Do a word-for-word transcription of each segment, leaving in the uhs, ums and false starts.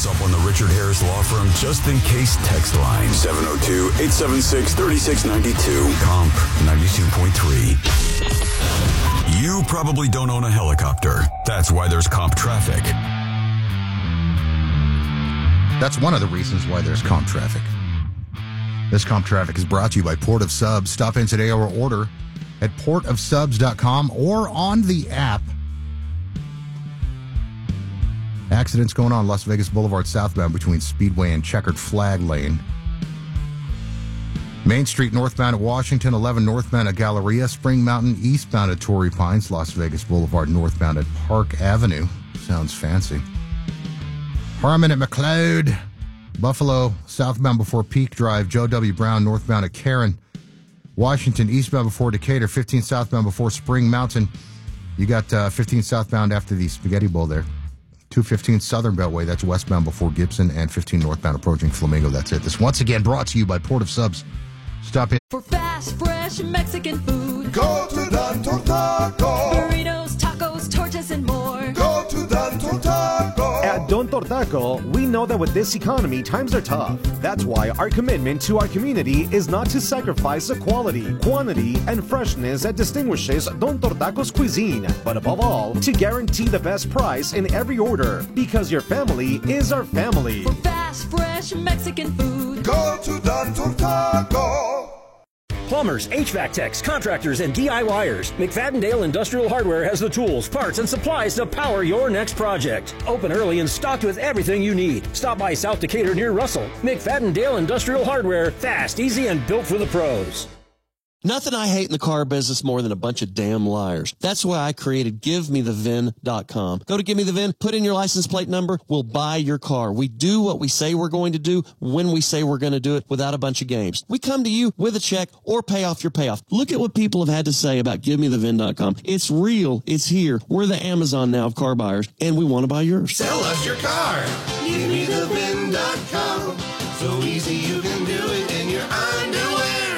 us up on the Richard Harris Law Firm just in case text line. seven oh two, eight seven six, three six nine two. Comp ninety-two point three. You probably don't own a helicopter. That's why there's comp traffic. That's one of the reasons why there's comp traffic. This comp traffic is brought to you by Port of Subs. Stop in today or order at port of subs dot com or on the app. Accidents going on Las Vegas Boulevard southbound between Speedway and Checkered Flag Lane. Main Street northbound at Washington, eleven northbound at Galleria, Spring Mountain eastbound at Torrey Pines, Las Vegas Boulevard northbound at Park Avenue. Sounds fancy. Harmon at McLeod. Buffalo southbound before Peak Drive, Joe W. Brown northbound at Karen. Washington eastbound before Decatur, fifteen southbound before Spring Mountain. You got uh, fifteen southbound after the Spaghetti Bowl there. two fifteen Southern Beltway, that's westbound before Gibson, and fifteen northbound approaching Flamingo. That's it. This once again brought to you by Port of Subs. Stop in. For fast, fresh Mexican food, go to Don Tortaco. Burritos, tacos, tortas, and more. Go to Don Tortaco. At Don Tortaco, we know that with this economy, times are tough. That's why our commitment to our community is not to sacrifice the quality, quantity, and freshness that distinguishes Don Tortaco's cuisine, but above all, to guarantee the best price in every order, because your family is our family. For fast, fresh Mexican food, go to Don Tortaco. Plumbers, H V A C techs, contractors, and D I Y ers. McFadden-Dale Industrial Hardware has the tools, parts, and supplies to power your next project. Open early and stocked with everything you need. Stop by South Decatur near Russell. McFadden-Dale Industrial Hardware. Fast, easy, and built for the pros. Nothing I hate in the car business more than a bunch of damn liars. That's why I created give me the V I N dot com. Go to Give Me The V I N, put in your license plate number, we'll buy your car. We do what we say we're going to do when we say we're going to do it without a bunch of games. We come to you with a check or pay off your payoff. Look at what people have had to say about Give Me The V I N dot com. It's real. It's here. We're the Amazon now of car buyers, and we want to buy yours. Sell us your car. Give Me The V I N dot com. So easy you can do it in your underwear.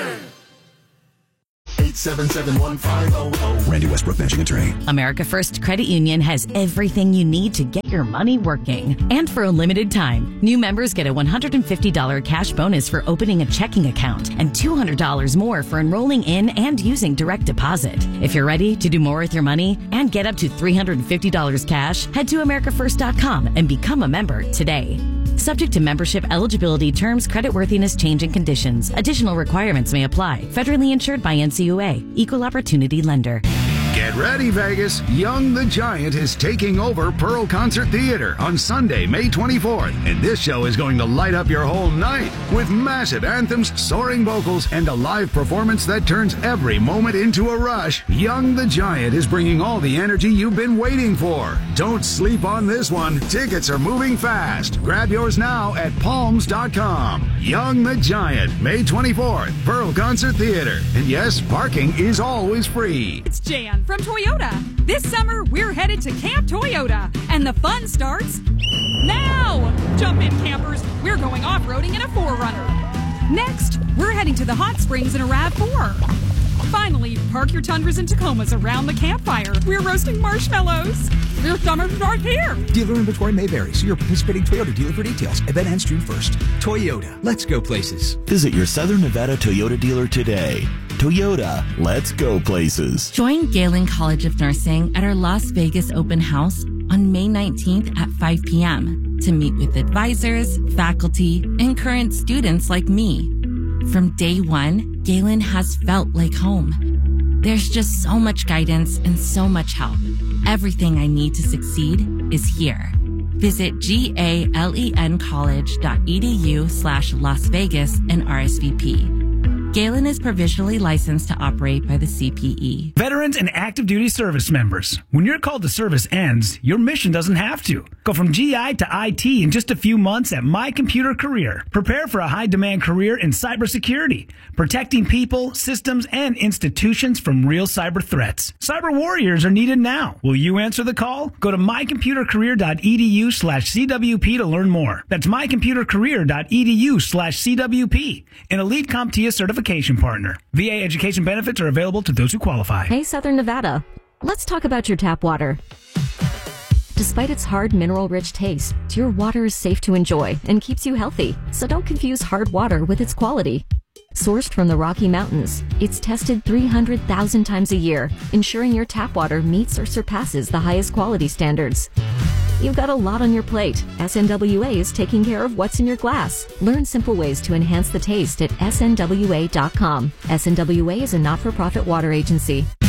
eight seven seven, one five zero zero. Randy Westbrook, managing attorney. America First Credit Union has everything you need to get your money working. And for a limited time, new members get a one hundred fifty dollars cash bonus for opening a checking account and two hundred dollars more for enrolling in and using direct deposit. If you're ready to do more with your money and get up to three hundred fifty dollars cash, head to America First dot com and become a member today. Subject to membership, eligibility, terms, creditworthiness, change, and conditions. Additional requirements may apply. Federally insured by N C U A. Equal Opportunity Lender. Get ready, Vegas. Young the Giant is taking over Pearl Concert Theater on Sunday, May twenty-fourth. And this show is going to light up your whole night with massive anthems, soaring vocals, and a live performance that turns every moment into a rush. Young the Giant is bringing all the energy you've been waiting for. Don't sleep on this one. Tickets are moving fast. Grab yours now at palms dot com. Young the Giant, May twenty-fourth, Pearl Concert Theater. And yes, parking is always free. It's Jan from Toyota. This summer, we're headed to Camp Toyota, and the fun starts now. Jump in, campers. We're going off-roading in a four runner. Next, we're heading to the hot springs in a RAV four. Finally, park your Tundras and Tacomas around the campfire. We're roasting marshmallows. Your summer starts here. Dealer inventory may vary. See your participating Toyota dealer for details. Event ends June first. Toyota. Let's go places. Visit your Southern Nevada Toyota dealer today. Toyota. Let's go places. Join Galen College of Nursing at our Las Vegas open house on May nineteenth at five p.m. to meet with advisors, faculty, and current students like me. From day one, Galen has felt like home. There's just so much guidance and so much help. Everything I need to succeed is here. Visit G-A-L-E-N college.edu slash Las Vegas and R S V P. Galen is provisionally licensed to operate by the C P E. Veterans and active duty service members, when your call to service ends, your mission doesn't have to. Go from G I to I T in just a few months at My Computer Career. Prepare for a high-demand career in cybersecurity, protecting people, systems, and institutions from real cyber threats. Cyber warriors are needed now. Will you answer the call? Go to mycomputercareer.edu slash CWP to learn more. That's mycomputercareer.edu slash CWP. An Elite CompTIA certification partner. V A education benefits are available to those who qualify. Hey, Southern Nevada. Let's talk about your tap water. Despite its hard, mineral-rich taste, your water is safe to enjoy and keeps you healthy, so don't confuse hard water with its quality. Sourced from the Rocky Mountains, it's tested three hundred thousand times a year, ensuring your tap water meets or surpasses the highest quality standards. You've got a lot on your plate. S N W A is taking care of what's in your glass. Learn simple ways to enhance the taste at S N W A dot com. S N W A is a not-for-profit water agency.